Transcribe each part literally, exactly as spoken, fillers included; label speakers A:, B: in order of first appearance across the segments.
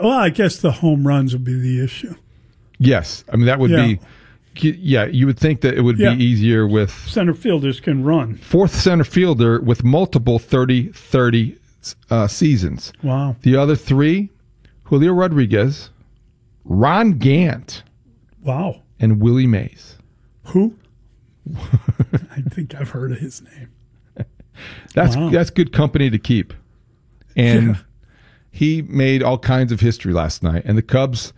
A: well, I guess the home runs would be the issue.
B: Yes. I mean, that would
A: Yeah.
B: be, yeah, you would think that it would
A: Yeah.
B: be easier with
A: Center fielders can run.
B: fourth center fielder with multiple thirty thirty uh, seasons.
A: Wow.
B: The other three, Julio Rodriguez, Ron Gant,
A: Wow.
B: and Willie Mays.
A: Who? I think I've heard of his name.
B: That's
A: Wow.
B: that's good company to keep. And
A: Yeah.
B: he made all kinds of history last night. And the Cubs,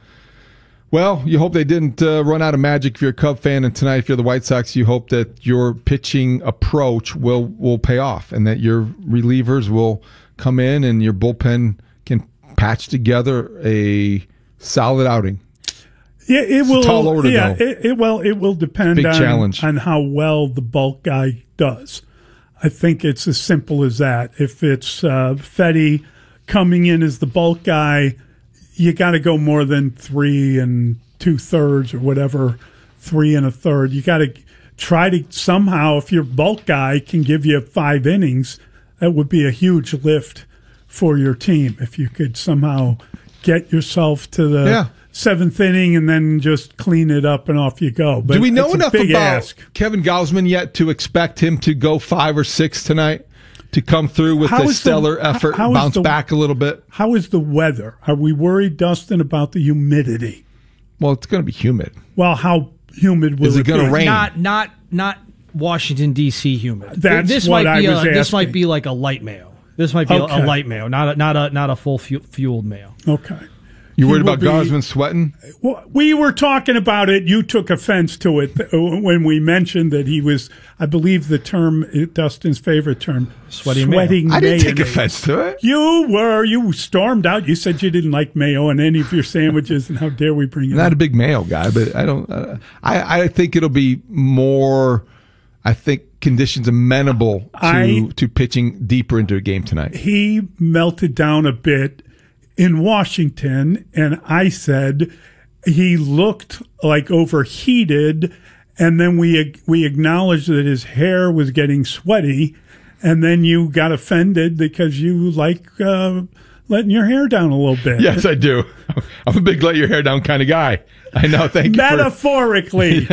B: well, you hope they didn't uh, run out of magic if you're a Cub fan. And tonight, if you're the White Sox, you hope that your pitching approach will, will pay off and that your relievers will come in and your bullpen can patch together a solid outing.
A: Yeah, it
B: It's a
A: will.
B: tall order,
A: yeah,
B: though.
A: it, it well, it will depend
B: Big
A: on,
B: challenge.
A: on how well the bulk guy does. I think it's as simple as that. If it's uh, Fetty coming in as the bulk guy, you got to go more than three and two thirds or whatever, three and a third. You got to try to somehow, if your bulk guy can give you five innings, that would be a huge lift for your team. If you could somehow get yourself to the
B: Yeah.
A: seventh inning and then just clean it up and off you go. But
B: Do we know
A: it's a
B: enough
A: big
B: about
A: ask.
B: Kevin Gausman yet to expect him to go five or six tonight, to come through with
A: How
B: a
A: is the-
B: stellar effort,
A: how is
B: bounce
A: the-
B: back a little bit?
A: How is the weather? Are we worried, Dustin, about the humidity?
B: Well, it's going to be humid.
A: Well, how humid will
B: Is it gonna
A: be?
B: rain?
C: Not not not Washington D C humid.
A: That's
C: this
A: what
C: might be
A: I
C: a,
A: was
C: This
A: asking.
C: might be like a light Mayo. This might be a-
A: Okay.
C: a light Mayo, not a, not a not a full fu- fueled Mayo.
A: Okay.
B: You
A: He
B: worried
A: will
B: about
A: be-
B: Gausman sweating?
A: Well, we were talking about it. You took offense to it when we mentioned that he was, I believe the term, Dustin's favorite term,
C: Sweaty
A: sweating
B: I didn't take
A: mayonnaise.
B: offense to it.
A: You were. You stormed out. You said you didn't like mayo on any of your sandwiches, and how dare we bring it
B: Not
A: up.
B: a big mayo guy, but I don't. Uh, I I think it'll be more. I think conditions amenable to
A: I-
B: to pitching deeper into a game tonight.
A: He melted down a bit in Washington, and I said he looked like overheated, and then we we acknowledged that his hair was getting sweaty, and then you got offended because you like uh, letting your hair down a little bit.
B: Yes, I do. I'm a big let your hair down kind of guy. I know. Thank you. for-
A: Metaphorically.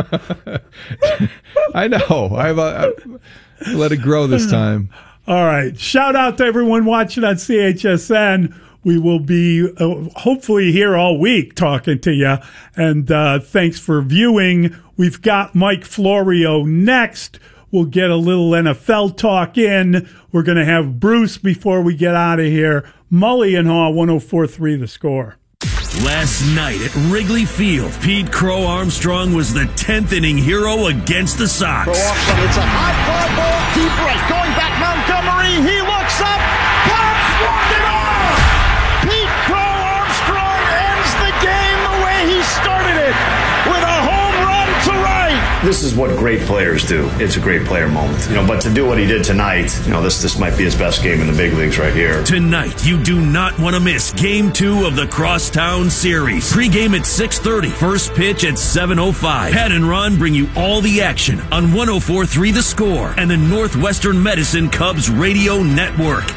B: I know. I've uh, I let it grow this time.
A: All right. Shout out to everyone watching on C H S N. We will be uh, hopefully here all week talking to you. And uh, thanks for viewing. We've got Mike Florio next. We'll get a little N F L talk in. We're going to have Bruce before we get out of here. Mully and Haw, one oh four point three The Score.
D: Last night at Wrigley Field, Pete Crow Armstrong was the tenth inning hero against the Sox.
E: Crow Armstrong, it's a high fly ball, deep right, going back Montgomery, he looks up, pops, walk it off! Pete Crow Armstrong ends the game the way he started it, with a home run to right!
F: This is what great players do. It's a great player moment. You know, but to do what he did tonight, you know, this this might be his best game in the big leagues right here.
D: Tonight, you do not want to miss Game two of the Crosstown Series. Pre-game at six thirty, first pitch at seven oh five. Pat and Ron bring you all the action on one oh four point three The Score and the Northwestern Medicine Cubs Radio Network.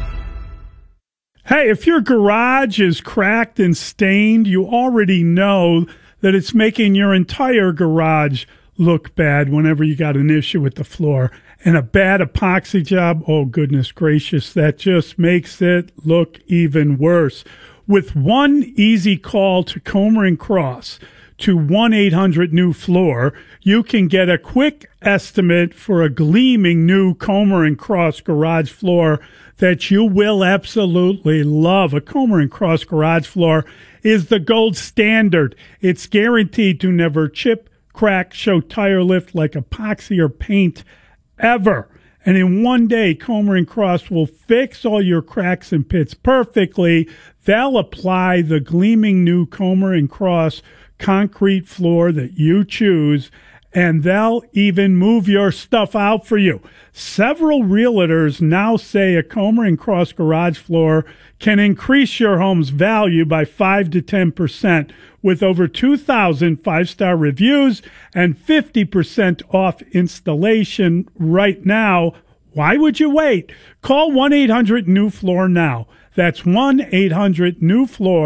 A: Hey, if your garage is cracked and stained, you already know that it's making your entire garage look bad whenever you got an issue with the floor. And a bad epoxy job, oh goodness gracious, that just makes it look even worse. With one easy call to Comer and Cross to one eight hundred new floor, you can get a quick estimate for a gleaming new Comer and Cross garage floor that you will absolutely love. A Comer and Cross garage floor is the gold standard. It's guaranteed to never chip, crack, show tire lift like epoxy or paint ever. And in one day, Comer and Cross will fix all your cracks and pits perfectly. They'll apply the gleaming new Comer and Cross concrete floor that you choose, and they'll even move your stuff out for you. Several realtors now say a Comer and Cross garage floor can increase your home's value by five to ten percent. With over two thousand five-star reviews and fifty percent off installation right now, why would you wait? Call one eight hundred new floor now. That's one eight hundred new floor.